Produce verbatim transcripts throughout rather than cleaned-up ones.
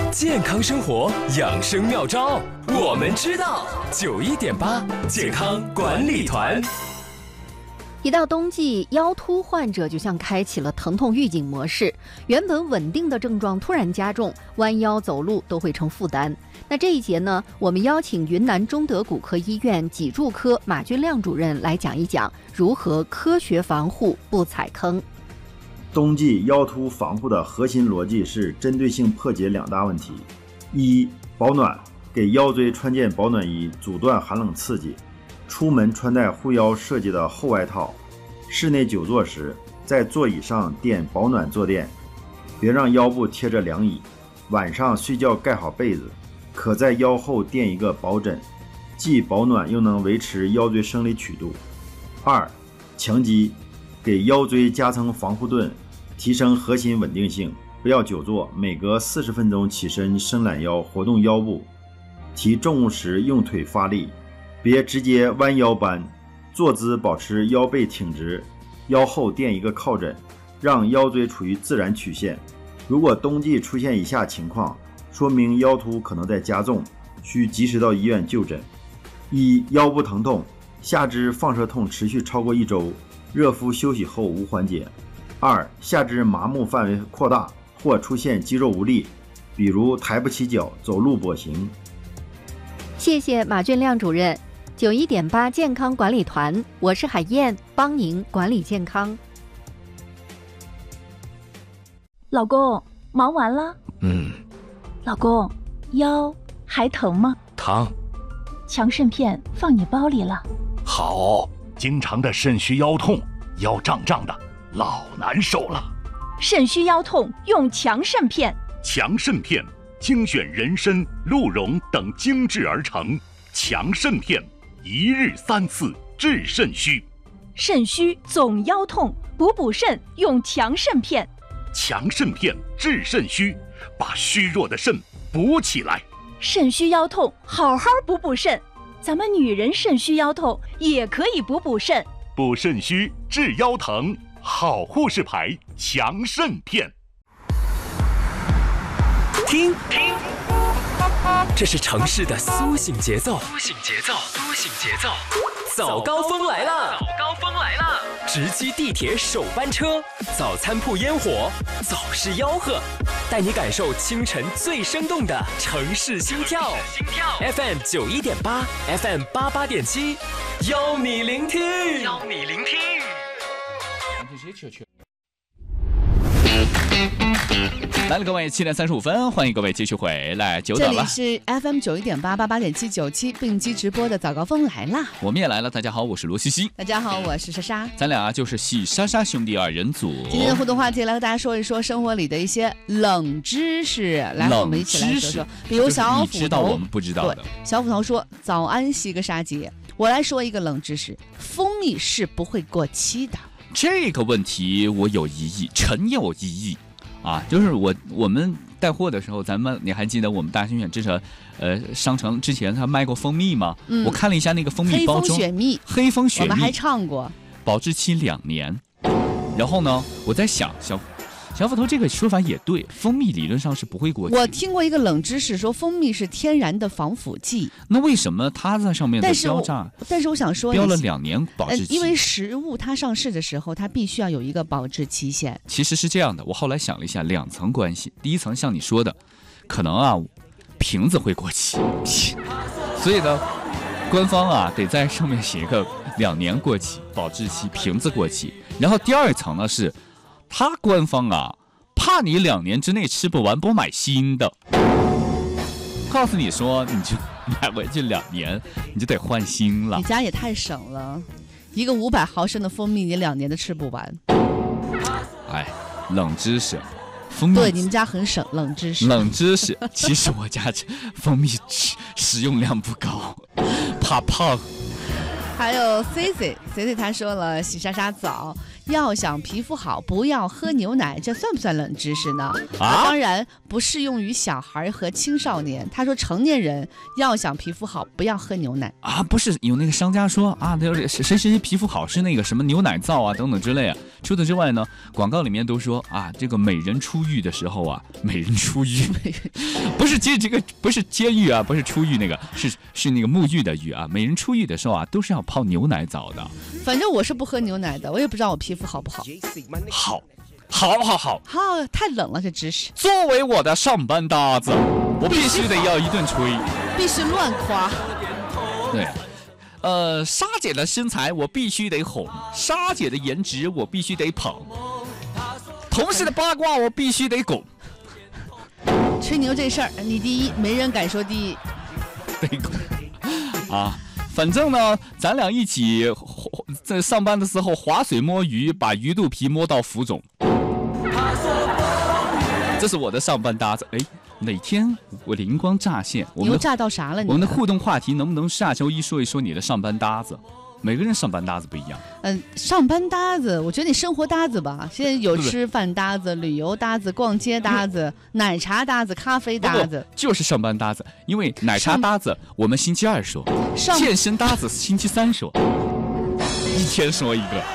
健康生活养生妙招，我们知道。九一点八健康管理团。 一到冬季，腰突患者就像开启了疼痛预警模式，原本稳定的症状突然加重，弯腰走路都会成负担。那这一节呢，我们邀请云南中德骨科医院脊柱科马俊亮主任来讲一讲如何科学防护，不踩坑。 冬季腰突防护的核心逻辑是针对性破解两大问题：一、保暖，给腰椎穿件保暖衣，阻断寒冷刺激。出门穿戴护腰设计的厚外套，室内久坐时在座椅上垫保暖坐垫，别让腰部贴着凉椅。晚上睡觉盖好被子，可在腰后垫一个保枕，既保暖又能维持腰椎生理曲度。二、强肌，给腰椎加层防护盾，提升核心稳定性。不要久坐，每隔四十分钟起身伸懒腰，活动腰部。提重物时用腿发力，别直接弯腰搬，坐姿保持腰背挺直，腰后垫一个靠枕，让腰椎处于自然曲线。如果冬季出现以下情况，说明腰突可能在加重，需及时到医院就诊。一、腰部疼痛，下肢放射痛持续超过一周，热敷休息后无缓解。二、下肢麻木范围扩大或出现肌肉无力，比如抬不起脚，走路跛行。 谢谢马俊亮主任。九一点八健康管理团，我是海燕，帮您管理健康。 老公，忙完了？ 嗯。 老公，腰还疼吗？ 疼。 强肾片放你包里了。 好，经常的肾虚腰痛，腰胀胀的，老难受了。 肾虚腰痛用强肾片。 强肾片精选人参、鹿茸等精制而成，强肾片一日三次治肾虚。 肾虚总腰痛，补补肾用强肾片。 强肾片治肾虚，把虚弱的肾补起来。 肾虚腰痛好好补补肾，咱们女人肾虚腰痛也可以补补肾。 补肾虚治腰疼，好护士牌强肾片。 听听，这是城市的苏醒节奏，苏醒节奏，苏醒节奏。早高峰来了，早高峰来了！直击地铁首班车，早餐铺烟火，早市吆喝，带你感受清晨最生动的城市心跳。心跳 F M 九一点八 ，F M 八八点七，邀你聆听，邀你聆听。 来了，各位，七点三十五分，欢迎各位继续回来，久等了。 这里是 F M 九一点八八八点七九七并机直播的早高峰来啦， 我们也来了。大家好，我是罗西西。 大家好，我是莎莎。 咱俩就是喜莎莎兄弟二人组。 今天的互动话题来和大家说一说生活里的一些冷知识，来和我们一起来说说。比如小斧头， 就是你知道我们不知道的。 对，小斧头说：“早安，西哥莎姐，我来说一个冷知识，蜂蜜是不会过期的。” 这个问题我有疑义，陈有疑义。啊，就是我我们带货的时候，咱们你还记得我们大兴远之城，呃，商城之前他卖过蜂蜜吗？嗯，我看了一下那个蜂蜜包装， 黑蜂雪蜜， 黑蜂雪蜜， 我们还唱过， 保质期两年。然后呢，我在想，小小斧头这个说法也对，蜂蜜理论上是不会过期。 我听过一个冷知识，说蜂蜜是天然的防腐剂。 那为什么它在上面的标价？ 但是我想说， 标了两年保质期、 呃，因为食物它上市的时候，它必须要有一个保质期限。 其实是这样的，我后来想了一下，两层关系。第一层像你说的，可能啊瓶子会过期，所以呢，官方啊得在上面写一个两年过期保质期，瓶子过期。然后第二层呢是。他官方啊，怕你两年之内吃不完，不买新的，告诉你说，你就买回去两年，你就得换新了。 你家也太省了，一个五百毫升的蜂蜜，你两年都吃不完。 哎，冷知识，蜂蜜对你们家很省，冷知识。 冷知识，其实我家蜂蜜食用量不高，怕胖。 还有 C C，C C 他说了，喜莎莎早。要想皮肤好，不要喝牛奶，这算不算冷知识呢？啊，当然不适用于小孩和青少年。他说成年人要想皮肤好，不要喝牛奶啊。不是有那个商家说啊，谁谁谁皮肤好是那个什么牛奶皂啊等等之类啊， 除此之外呢，广告里面都说啊，这个美人出狱的时候啊，美人出狱，不是监这个不是监狱啊，不是出狱那个，是是那个沐浴的浴啊。美人出狱的时候啊，都是要泡牛奶澡的。 反正我是不喝牛奶的，我也不知道我皮肤好不好。 好，好，好，好， 好，太冷了这知识。 作为我的上班搭子，我必须得要一顿吹， 必须乱夸。 对。呃，莎姐的身材我必须得哄，莎姐的颜值我必须得捧，同事的八卦我必须得拱。 吹牛这事儿，你第一，没人敢说第一。 得拱啊，反正呢，咱俩一起在上班的时候划水摸鱼，把鱼肚皮摸到浮肿。这是我的上班搭子，哎。哪天我灵光乍现，我们又炸到啥了你？ 我们的互动话题能不能下周一说一说你的上班搭子？每个人上班搭子不一样。 嗯，上班搭子，我觉得你生活搭子吧。现在有吃饭搭子、旅游搭子、逛街搭子、奶茶搭子、咖啡搭子， 就是上班搭子。因为奶茶搭子我们星期二说，健身搭子星期三说，一天说一个。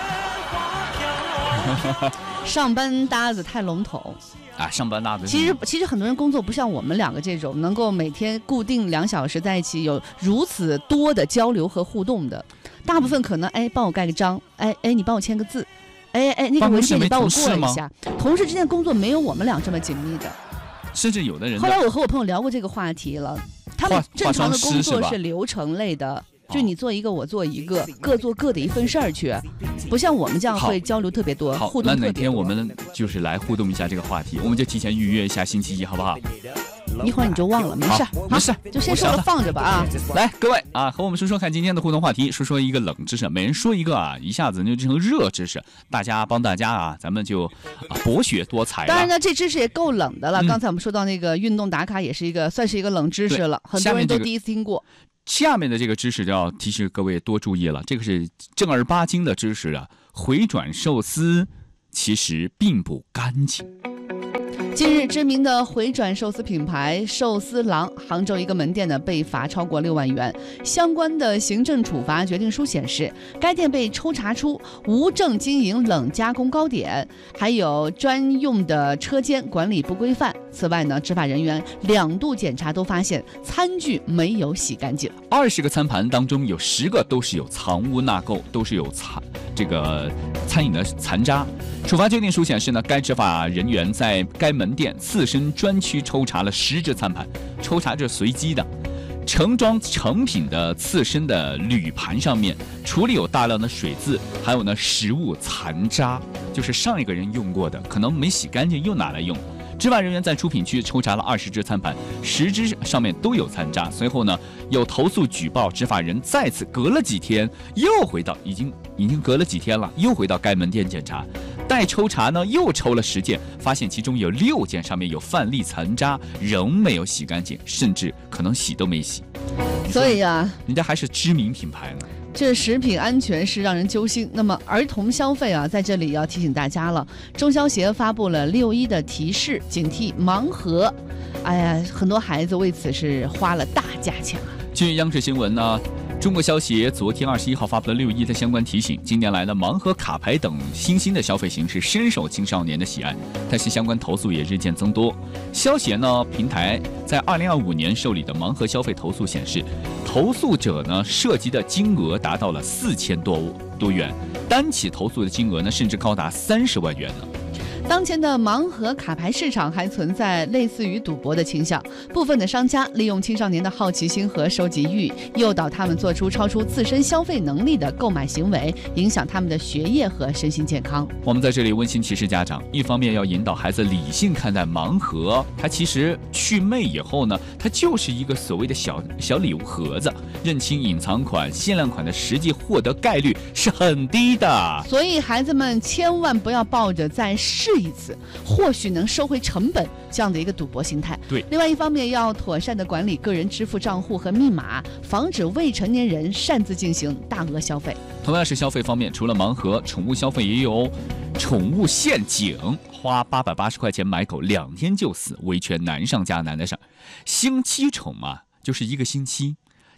上班搭子太笼统。 啊，上班搭子其实其实很多人工作不像我们两个这种能够每天固定两小时在一起，有如此多的交流和互动的。大部分可能哎，帮我盖个章，哎哎，你帮我签个字，哎哎，那个文件你帮我过一下。同事之间工作没有我们俩这么紧密的。 甚至有的人， 后来我和我朋友聊过这个话题了，他们正常的工作是流程类的。就你做一个，我做一个，各做各的一份事儿去，不像我们这样会交流特别多，互动特别多。 那哪天我们就是来互动一下这个话题，我们就提前预约一下星期一，好不好？ 一会儿你就忘了，没事， 没事， 就先说了放着吧啊！ 来，各位啊，和我们说说看今天的互动话题，说说一个冷知识，每人说一个啊，一下子就成热知识，大家帮大家啊，咱们就啊博学多才。 当然呢，这知识也够冷的了。嗯、刚才我们说到那个运动打卡，也是一个算是一个冷知识了，很多人都第一次听过。 下面的这个知识就要提示各位多注意了，这个是正儿八经的知识啊。回转寿司其实并不干净。 近日，知名的回转寿司品牌寿司郎杭州一个门店呢被罚超过六万元。相关的行政处罚决定书显示，该店被抽查出无证经营冷加工糕点，还有专用的车间管理不规范。此外呢，执法人员两度检查都发现餐具没有洗干净。 二十个餐盘当中有十个都是有藏污纳垢，都是有残这个餐饮的残渣。处罚决定书显示呢，该执法人员在该门店刺身专区抽查了十只餐盘，抽查这随机的。盛装成品的刺身的铝盘上面，除了有大量的水渍，还有呢食物残渣，就是上一个人用过的，可能没洗干净又拿来用。执法人员在出品区抽查了二十只餐盘，十只上面都有残渣。随后呢，有投诉举报，执法人再次隔了几天又回到已经已经隔了几天了，又回到该门店检查。待抽查呢，又抽了十件，发现其中有六件上面有饭粒残渣，仍没有洗干净，甚至可能洗都没洗。 所以啊， 人家还是知名品牌呢。 这食品安全是让人揪心。那么儿童消费啊，在这里要提醒大家了，中消协发布了六一的提示，警惕盲盒。哎呀，很多孩子为此是花了大价钱啊。 据央视新闻呢，中国消协昨天二十一号发布了六一的相关提醒。近年来呢，盲盒、卡牌等新兴的消费形式深受青少年的喜爱，但是相关投诉也日渐增多。消协呢平台在二零二五年受理的盲盒消费投诉显示，投诉者呢涉及的金额达到了四千多多元，单起投诉的金额呢甚至高达三十万元呢。 当前的盲盒卡牌市场还存在类似于赌博的倾向，部分的商家利用青少年的好奇心和收集欲，诱导他们做出超出自身消费能力的购买行为，影响他们的学业和身心健康。 我们在这里温馨提示家长，一方面要引导孩子理性看待盲盒，它其实祛魅以后呢，它就是一个所谓的小小礼物盒子，认清隐藏款、限量款的实际获得概率是很低的。 所以孩子们千万不要抱着再试一次，或许能收回成本这样的一个赌博心态。 对， 另外一方面要妥善的管理个人支付账户和密码，防止未成年人擅自进行大额消费。 同样是消费方面，除了盲盒，宠物消费也有宠物陷阱，花八百八十块钱买狗，两天就死，维权难上加难的事。星期宠嘛，就是一个星期。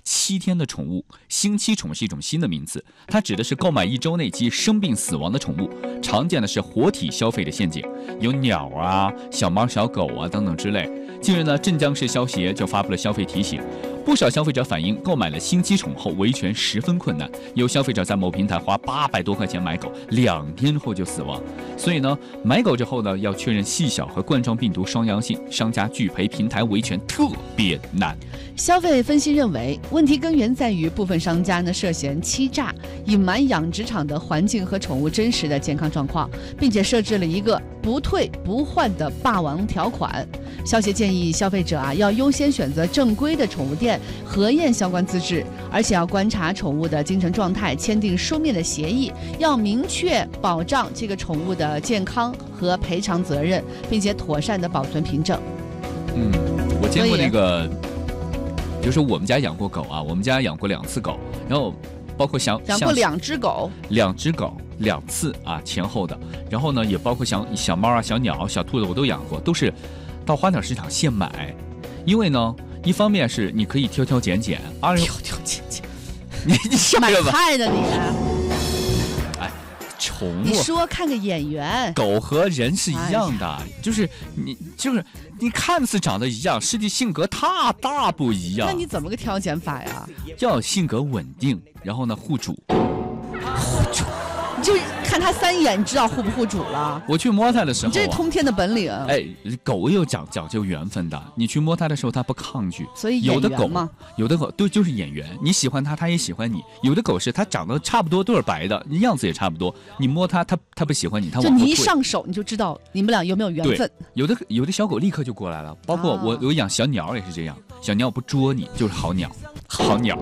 七天的宠物。星期宠是一种新的名词，它指的是购买一周内即生病死亡的宠物。常见的是活体消费的陷阱，有鸟啊、小猫、小狗啊等等之类。近日呢，镇江市消协就发布了消费提醒，不少消费者反映购买了星期宠后维权十分困难，有消费者在某平台花八百多块钱买狗，两天后就死亡。所以呢，买狗之后呢，要确认细小和冠状病毒双阳性，商家拒赔，平台维权特别难。 消费分析认为，问题根源在于部分商家呢涉嫌欺诈，隐瞒养殖场的环境和宠物真实的健康状况，并且设置了一个不退不换的霸王条款。消协建议消费者啊要优先选择正规的宠物店，核验相关资质，而且要观察宠物的精神状态，签订书面的协议，要明确保障这个宠物的健康和赔偿责任，并且妥善的保存凭证。 嗯，我见过那个。就是我们家养过狗啊，我们家养过两次狗，然后包括想养过两只狗， 两只狗两次啊前后的，然后呢也包括像小猫啊、小鸟、小兔子我都养过，都是到花鸟市场现买，因为呢一方面是你可以挑挑拣拣，二挑挑拣拣， 你你笑买什么？ 菜呢你？ 哎，宠物， 你说看个眼缘， 狗和人是一样的，哎、就是你就是你看似长得一样，实际性格大大不一样。 那你怎么个挑拣法呀？ 要性格稳定，然后呢护主， 护主，你就看他三眼，知道护不护主了。 我去摸它的时候、啊， 这是通天的本领。 哎，狗有讲讲究缘分的，你去摸它的时候，它不抗拒。 所以有的狗嘛， 有的狗对就是眼缘，你喜欢它，它也喜欢你。有的狗是它长得差不多，都是白的，样子也差不多，你摸它，它它不喜欢你，它往后退。 就你一上手，你就知道你们俩有没有缘分。 有的有的小狗立刻就过来了，包括我、啊、我养小鸟也是这样，小鸟不捉你就是好鸟，好鸟。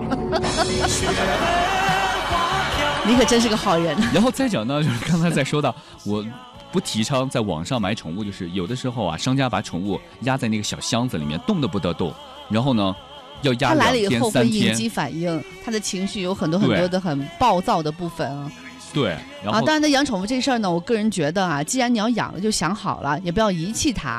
你可真是个好人。 然后再讲呢，就是刚才在说到，我不提倡在网上买宠物，就是有的时候啊，商家把宠物压在那个小箱子里面，动都不得动，然后呢，要压两天三天。他来了以后会应激反应，他的情绪有很多很多的很暴躁的部分啊。 对，然后啊，当然呢，养宠物这事儿呢，我个人觉得啊，既然你要养了，就想好了，也不要遗弃它。